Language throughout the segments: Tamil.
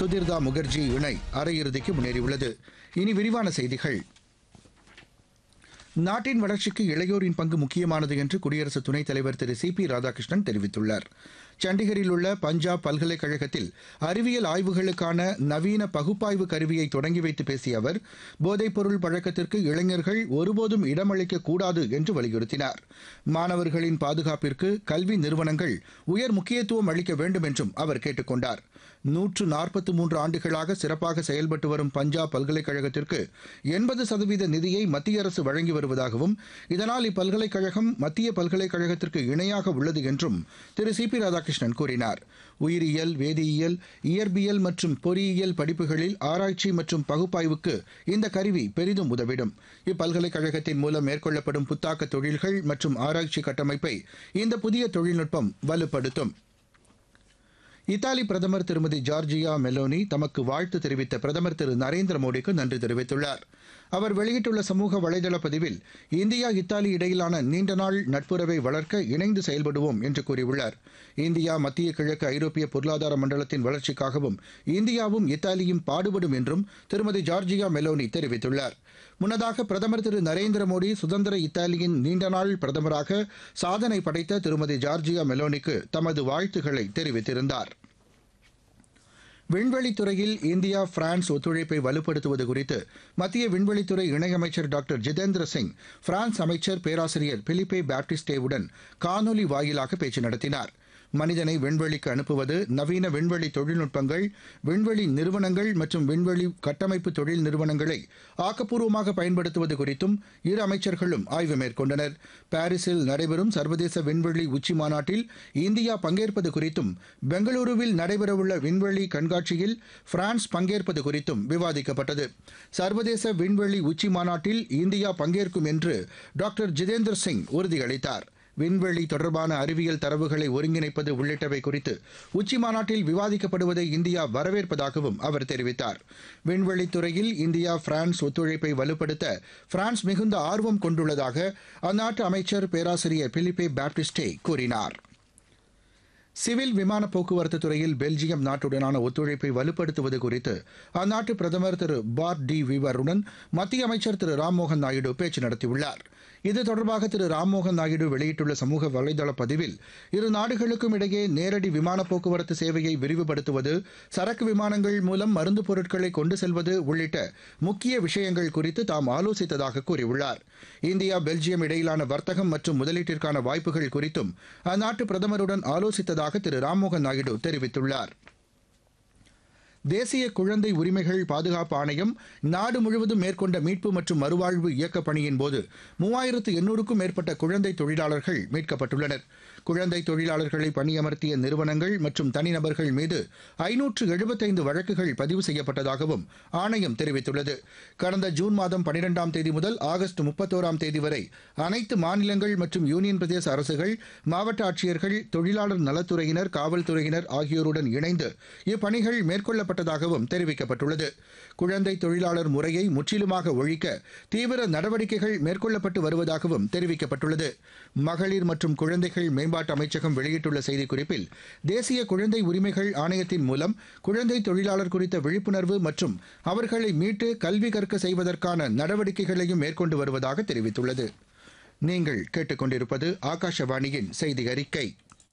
சுதிர்தா முகர்ஜி இணை அரையிறுதிக்கு முன்னேறியுள்ளது. இனி விரிவான செய்திகள். நாட்டின் வளர்ச்சிக்கு இளையோரின் பங்கு முக்கியமானது என்று குடியரசு துணைத் தலைவர் திரு சி.பி. ராதாகிருஷ்ணன் தெரிவித்துள்ளார். சண்டிகரில் உள்ள பஞ்சாப் பல்கலைக்கழகத்தில் அறிவியல் ஆய்வுகளுக்கான நவீன பகுப்பாய்வு கருவியை தொடங்கி வைத்து பேசிய அவர், போதைப்பொருள் பழக்கத்திற்கு இளைஞர்கள் ஒருபோதும் இடமளிக்கக்கூடாது என்று வலியுறுத்தினார். மாணவர்களின் பாதுகாப்பிற்கு கல்வி நிறுவனங்கள் உயர் முக்கியத்துவம் அளிக்க வேண்டும் என்றும் அவர் கேட்டுக் கொண்டார். 143 ஆண்டுகளாக சிறப்பாக செயல்பட்டு வரும் பஞ்சாப் பல்கலைக்கழகத்திற்கு 80% நிதியை மத்திய அரசு வழங்கி வருவதாகவும், இதனால் இப்பல்கலைக்கழகம் மத்திய பல்கலைக்கழகத்திற்கு இணையாக உள்ளது என்றும் திரு சி.பி. ராதாகிருஷ்ணன் கூறினார். உயிரியல், வேதியியல், இயற்பியல் மற்றும் பொறியியல் படிப்புகளில் ஆராய்ச்சி மற்றும் பகுப்பாய்வுக்கு இந்த கருவி பெரிதும் உதவிடும். இப்பல்கலைக்கழகத்தின் மூலம் மேற்கொள்ளப்படும் புத்தாக்க தொழில்கள் மற்றும் ஆராய்ச்சி கட்டமைப்பை இந்த புதிய தொழில்நுட்பம் வலுப்படுத்தும். இத்தாலி பிரதமர் திருமதி ஜார்ஜியா மெலோனி தமக்கு வாழ்த்து தெரிவித்த பிரதமர் திரு நரேந்திர மோடிக்கு நன்றி தெரிவித்துள்ளார். அவர் வெளியிட்டுள்ள சமூக வலைதள பதிவில், இந்தியா இத்தாலி இடையிலான நீண்ட நாள் நட்புறவை வளர்க்க இணைந்து செயல்படுவோம் என்று கூறியுள்ளார். இந்தியா மத்திய கிழக்கு ஐரோப்பிய பொருளாதார மண்டலத்தின் வளர்ச்சிக்காகவும் இந்தியாவும் இத்தாலியும் பாடுபடும் என்றும் திருமதி ஜார்ஜியா மெலோனி தெரிவித்துள்ளார். முன்னதாக பிரதமர் திரு நரேந்திர மோடி சுதந்திர இத்தாலியின் நீண்டநாள் பிரதமராக சாதனை படைத்த திருமதி ஜார்ஜியா மெலோனிக்கு தமது வாழ்த்துக்களை தெரிவித்திருந்தார். விண்வெளித்துறையில் இந்தியா பிரான்ஸ் ஒத்துழைப்பை வலுப்படுத்துவது குறித்து மத்திய விண்வெளித்துறை இணையமைச்சர் டாக்டர் ஜிதேந்திர சிங் பிரான்ஸ் அமைச்சர் பேராசிரியர் பிலிப்பே பாப்டிஸ்டேவுடன் காணொலி வாயிலாக பேச்சு நடத்தினார். மனிதனை விண்வெளிக்கு அனுப்புவது, நவீன விண்வெளி தொழில்நுட்பங்கள், விண்வெளி நிறுவனங்கள் மற்றும் விண்வெளி கட்டமைப்பு தொழில் நிறுவனங்களை ஆக்கப்பூர்வமாக பயன்படுத்துவது குறித்தும் இரு அமைச்சர்களும் ஆய்வு மேற்கொண்டனர். பாரிஸில் நடைபெறும் சர்வதேச விண்வெளி உச்சி மாநாட்டில் இந்தியா பங்கேற்பது குறித்தும், பெங்களூருவில் நடைபெறவுள்ள விண்வெளி கண்காட்சியில் பிரான்ஸ் பங்கேற்பது குறித்தும் விவாதிக்கப்பட்டது. சர்வதேச விண்வெளி உச்சி மாநாட்டில் இந்தியா பங்கேற்கும் என்று டாக்டர் ஜிதேந்திர சிங் உறுதியளித்தார். விண்வெளி தொடர்பான அறிவியல் தரவுகளை ஒருங்கிணைப்பது உள்ளிட்டவை குறித்து உச்சி மாநாட்டில் விவாதிக்கப்படுவதை இந்தியா வரவேற்பதாகவும் அவர் தெரிவித்தார். விண்வெளித்துறையில் இந்தியா பிரான்ஸ் ஒத்துழைப்பை வலுப்படுத்த பிரான்ஸ் மிகுந்த ஆர்வம் கொண்டுள்ளதாக அந்நாட்டு அமைச்சர் பேராசிரியர் பிலிப்பே பாப்டிஸ்டே கூறினார். சிவில் விமான போக்குவரத்து துறையில் பெல்ஜியம் நாட்டுடனான ஒத்துழைப்பை வலுப்படுத்துவது குறித்து அந்நாட்டு பிரதமர் திரு பார் டி வீவருடன் மத்திய அமைச்சர் திரு ராம்மோகன் நாயுடு பேச்சு நடத்தியுள்ளார். இது தொடர்பாக திரு ராம்மோகன் நாயுடு வெளியிட்டுள்ள சமூக வலைதள பதிவில், இரு நாடுகளுக்கும் இடையே நேரடி விமான போக்குவரத்து சேவையை விரிவுபடுத்துவது, சரக்கு விமானங்கள் மூலம் மருந்து பொருட்களை கொண்டு செல்வது உள்ளிட்ட முக்கிய விஷயங்கள் குறித்து தாம் ஆலோசித்ததாக கூறியுள்ளார். இந்தியா பெல்ஜியம் இடையிலான வர்த்தகம் மற்றும் முதலீட்டிற்கான வாய்ப்புகள் குறித்தும் அந்நாட்டு பிரதமருடன் ஆலோசித்ததாக திரு ராம்மோகன் நாயுடு தெரிவித்துள்ளார். தேசிய குழந்தை உரிமைகள் பாதுகாப்பு ஆணையம் நாடு முழுவதும் மேற்கொண்ட மீட்பு மற்றும் மறுவாழ்வு இயக்கப் பணியின் போது 3800க்கும் மேற்பட்ட குழந்தை தொழிலாளர்கள் மீட்கப்பட்டுள்ளனர். குழந்தை தொழிலாளர்களை பணியமர்த்திய நிறுவனங்கள் மற்றும் தனிநபர்கள் மீது 575 வழக்குகள் பதிவு செய்யப்பட்டதாகவும் ஆணையம் தெரிவித்துள்ளது. கடந்த ஜூன் மாதம் 12ஆம் தேதி முதல் ஆகஸ்ட் 31ஆம் தேதி வரை அனைத்து மாநிலங்கள் மற்றும் யூனியன் பிரதேச அரசுகள், மாவட்ட ஆட்சியர்கள், தொழிலாளர் நலத்துறையினர், காவல்துறையினர் ஆகியோருடன் இணைந்து இப்பணிகள் மேற்கொள்ளப்பட்டதாகவும் தெரிவிக்கப்பட்டுள்ளது. குழந்தை தொழிலாளர் முறையை முற்றிலுமாக ஒழிக்க தீவிர நடவடிக்கைகள் மேற்கொள்ளப்பட்டு வருவதாகவும் தெரிவிக்கப்பட்டுள்ளது. மகளிர் மற்றும் குழந்தைகள் மேம்பாட்டு அமைச்சகம் வெளியிட்டுள்ள செய்திக்குறிப்பில், தேசிய குழந்தை உரிமைகள் ஆணையத்தின் மூலம் குழந்தை தொழிலாளர் குறித்த விழிப்புணர்வு மற்றும் அவர்களை மீட்டு கல்வி கற்க செய்வதற்கான நடவடிக்கைகளையும் மேற்கொண்டு வருவதாக தெரிவித்துள்ளது. நீங்கள் கேட்டுக்கொண்டிருப்பது ஆகாஷவாணியின் செய்தி அறிக்கை.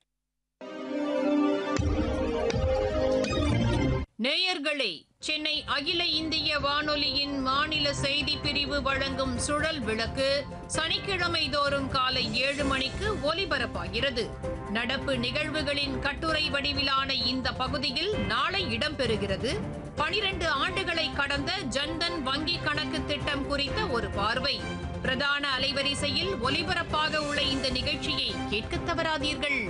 நேயர்களே, சென்னை அகில இந்திய வானொலியின் மாநில செய்தி பிரிவு வழங்கும் சுழல் விளக்கு சனிக்கிழமை தோறும் காலை 7 மணிக்கு ஒலிபரப்பாகிறது. நடப்பு நிகழ்வுகளின் கட்டுரை வடிவிலான இந்த பகுதியில் நாளை இடம்பெறுகிறது. 12 ஆண்டுகளை கடந்த ஜன்தன் வங்கி கணக்கு திட்டம் குறித்த ஒரு பார்வை. பிரதான அலைவரிசையில் ஒலிபரப்பாக உள்ள இந்த நிகழ்ச்சியை கேட்க தவறாதீர்கள்.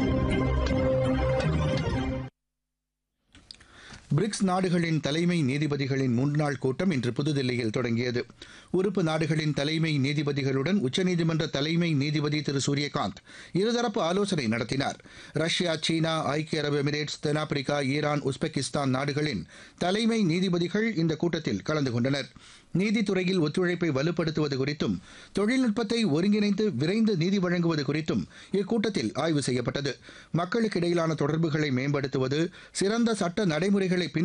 பிரிக்ஸ் நாடுகளின் தலைமை நீதிபதிகளின் 3 நாள் கூட்டம் இன்று புதுதில்லியில் தொடங்கியது. உறுப்பு நாடுகளின் தலைமை நீதிபதிகளுடன் உச்சநீதிமன்ற தலைமை நீதிபதி திரு சூரியகாந்த் இருதரப்பு ஆலோசனை நடத்தினார். ரஷ்யா, சீனா, ஐக்கிய அரபு எமிரேட்ஸ், தென்னாப்பிரிக்கா, ஈரான், உஸ்பெகிஸ்தான் நாடுகளின் தலைமை நீதிபதிகள் இந்த கூட்டத்தில் கலந்து கொண்டனர். நீதித்துறையில் ஒத்துழைப்பை வலுப்படுத்துவது குறித்தும், தொழில்நுட்பத்தை ஒருங்கிணைந்து விரைந்து நீதி வழங்குவது குறித்தும் இக்கூட்டத்தில் ஆய்வு செய்யப்பட்டது. மக்களுக்கு இடையிலான தொடர்புகளை மேம்படுத்துவது, சிறந்த சட்ட நடைமுறைகளை